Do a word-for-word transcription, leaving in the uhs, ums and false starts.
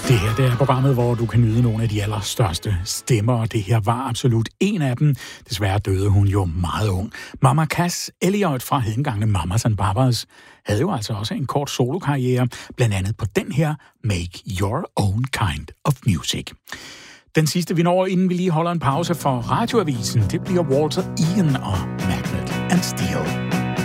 Det her det er programmet, hvor du kan nyde nogle af de allerstørste stemmer, og det her var absolut en af dem. Desværre døde hun jo meget ung. Mama Cass Elliot fra hedengangne Mamas and Papas havde jo altså også en kort solokarriere, blandt andet på den her Make Your Own Kind of Music. Den sidste, vi når, inden vi lige holder en pause for radioavisen, det bliver Walter Egan og Magnet and Steel.